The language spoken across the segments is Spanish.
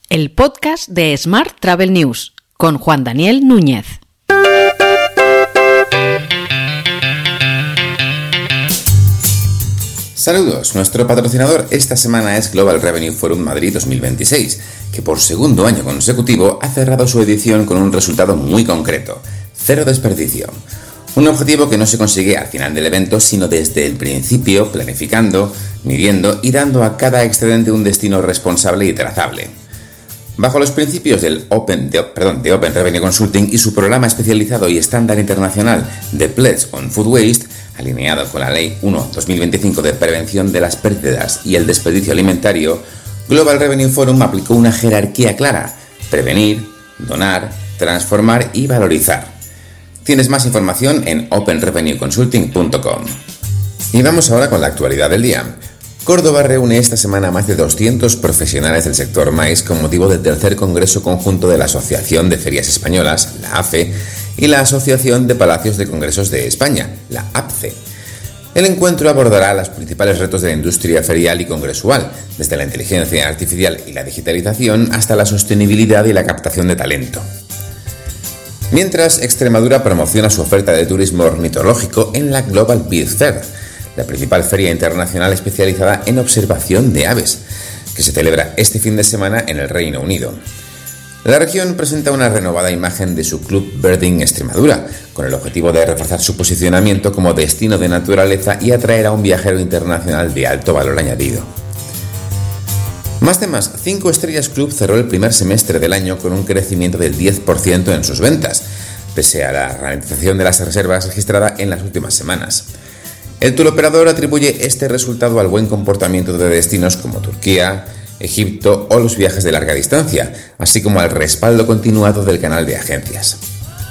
el podcast de Smart Travel News, con Juan Daniel Núñez. Saludos, nuestro patrocinador esta semana es Global Revenue Forum Madrid 2026, que por segundo año consecutivo ha cerrado su edición con un resultado muy concreto: cero desperdicio. Un objetivo que no se consigue al final del evento, sino desde el principio, planificando, midiendo y dando a cada excedente un destino responsable y trazable. Bajo los principios de Open Revenue Consulting y su programa especializado y estándar internacional de Pledge on Food Waste, alineado con la Ley 1/2025 de prevención de las pérdidas y el desperdicio alimentario, Global Revenue Forum aplicó una jerarquía clara: prevenir, donar, transformar y valorizar. Tienes más información en openrevenueconsulting.com. Y vamos ahora con la actualidad del día. Córdoba reúne esta semana a más de 200 profesionales del sector maíz con motivo del tercer Congreso Conjunto de la Asociación de Ferias Españolas, la AFE, y la Asociación de Palacios de Congresos de España, la APCE. El encuentro abordará los principales retos de la industria ferial y congresual, desde la inteligencia artificial y la digitalización hasta la sostenibilidad y la captación de talento. Mientras, Extremadura promociona su oferta de turismo ornitológico en la Global Bird Fair, la principal feria internacional especializada en observación de aves, que se celebra este fin de semana en el Reino Unido. La región presenta una renovada imagen de su Club Birding Extremadura, con el objetivo de reforzar su posicionamiento como destino de naturaleza y atraer a un viajero internacional de alto valor añadido. Más temas. 5 Estrellas Club cerró el primer semestre del año con un crecimiento del 10% en sus ventas, pese a la ralentización de las reservas registrada en las últimas semanas. El touroperador atribuye este resultado al buen comportamiento de destinos como Turquía, Egipto o los viajes de larga distancia, así como al respaldo continuado del canal de agencias.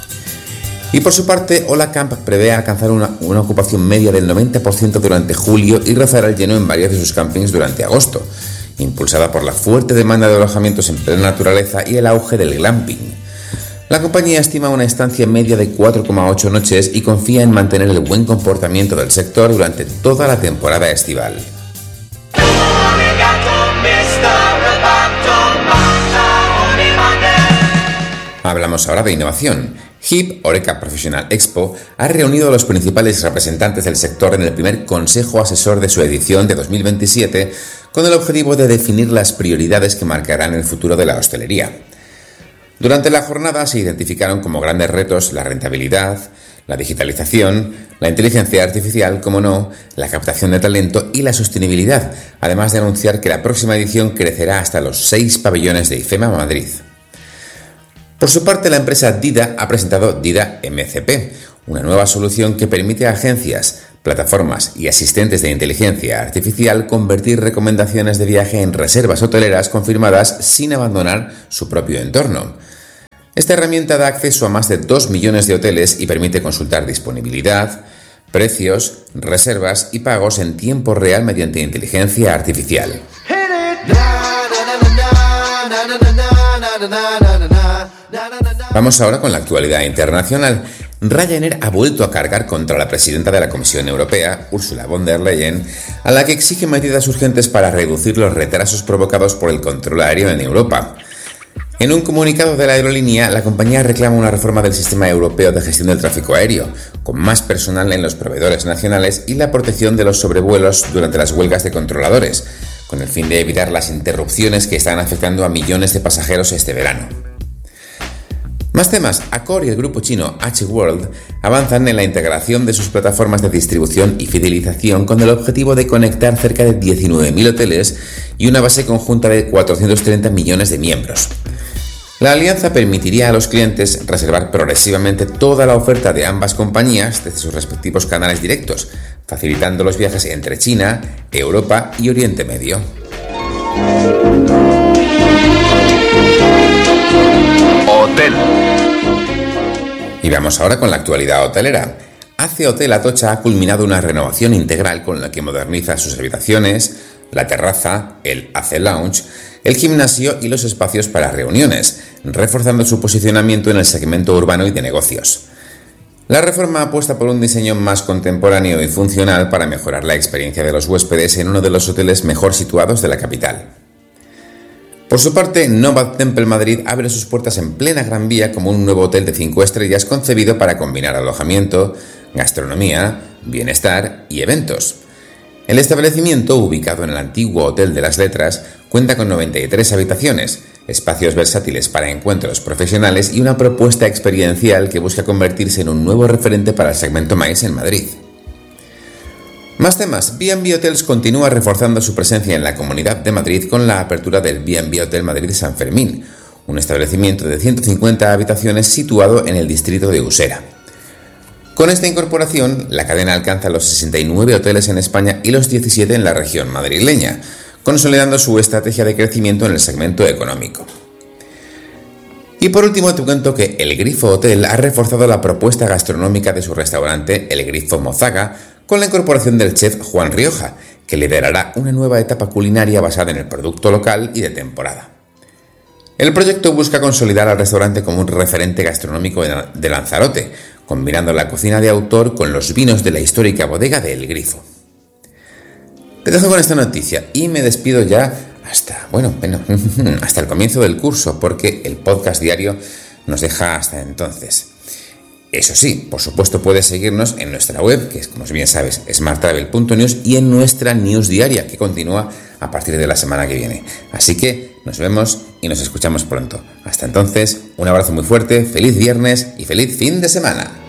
Y por su parte, Holacamp prevé alcanzar una ocupación media del 90% durante julio y rozar el lleno en varios de sus campings durante agosto, impulsada por la fuerte demanda de alojamientos en plena naturaleza y el auge del glamping. La compañía estima una estancia media de 4,8 noches y confía en mantener el buen comportamiento del sector durante toda la temporada estival. Hablamos ahora de innovación. HIP, Horeca Professional Expo, ha reunido a los principales representantes del sector en el primer consejo asesor de su edición de 2027, con el objetivo de definir las prioridades que marcarán el futuro de la hostelería. Durante la jornada se identificaron como grandes retos la rentabilidad, la digitalización, la inteligencia artificial, como no, la captación de talento y la sostenibilidad, además de anunciar que la próxima edición crecerá hasta los 6 pabellones de IFEMA Madrid. Por su parte, la empresa Dida ha presentado Dida MCP, una nueva solución que permite a agencias, plataformas y asistentes de inteligencia artificial convertir recomendaciones de viaje en reservas hoteleras confirmadas sin abandonar su propio entorno. Esta herramienta da acceso a más de 2 millones de hoteles y permite consultar disponibilidad, precios, reservas y pagos en tiempo real mediante inteligencia artificial. Vamos ahora con la actualidad internacional. Ryanair ha vuelto a cargar contra la presidenta de la Comisión Europea, Ursula von der Leyen, a la que exige medidas urgentes para reducir los retrasos provocados por el control aéreo en Europa. En un comunicado de la aerolínea, la compañía reclama una reforma del sistema europeo de gestión del tráfico aéreo, con más personal en los proveedores nacionales y la protección de los sobrevuelos durante las huelgas de controladores, con el fin de evitar las interrupciones que están afectando a millones de pasajeros este verano. Más temas. Accor y el grupo chino H-World avanzan en la integración de sus plataformas de distribución y fidelización con el objetivo de conectar cerca de 19.000 hoteles y una base conjunta de 430 millones de miembros. La alianza permitiría a los clientes reservar progresivamente toda la oferta de ambas compañías desde sus respectivos canales directos, facilitando los viajes entre China, Europa y Oriente Medio. Hotel. Y vamos ahora con la actualidad hotelera. AC Hotel Atocha ha culminado una renovación integral con la que moderniza sus habitaciones, la terraza, el AC Lounge, el gimnasio y los espacios para reuniones, reforzando su posicionamiento en el segmento urbano y de negocios. La reforma apuesta por un diseño más contemporáneo y funcional para mejorar la experiencia de los huéspedes en uno de los hoteles mejor situados de la capital. Por su parte, Novad Temple Madrid abre sus puertas en plena Gran Vía como un nuevo hotel de 5 estrellas concebido para combinar alojamiento, gastronomía, bienestar y eventos. El establecimiento, ubicado en el antiguo Hotel de las Letras, cuenta con 93 habitaciones, espacios versátiles para encuentros profesionales y una propuesta experiencial que busca convertirse en un nuevo referente para el segmento MICE en Madrid. Más temas. B&B Hotels continúa reforzando su presencia en la Comunidad de Madrid con la apertura del B&B Hotel Madrid San Fermín, un establecimiento de 150 habitaciones situado en el distrito de Usera. Con esta incorporación, la cadena alcanza los 69 hoteles en España y los 17 en la región madrileña, consolidando su estrategia de crecimiento en el segmento económico. Y por último te cuento que El Grifo Hotel ha reforzado la propuesta gastronómica de su restaurante El Grifo Mozaga con la incorporación del chef Juan Rioja, que liderará una nueva etapa culinaria basada en el producto local y de temporada. El proyecto busca consolidar al restaurante como un referente gastronómico de Lanzarote, combinando la cocina de autor con los vinos de la histórica bodega de El Grifo. Te dejo con esta noticia y me despido ya hasta el comienzo del curso, porque el podcast diario nos deja hasta entonces. Eso sí, por supuesto puedes seguirnos en nuestra web, que es, como bien sabes, smarttravel.news, y en nuestra news diaria, que continúa a partir de la semana que viene. Así que nos vemos y nos escuchamos pronto. Hasta entonces, un abrazo muy fuerte, feliz viernes y feliz fin de semana.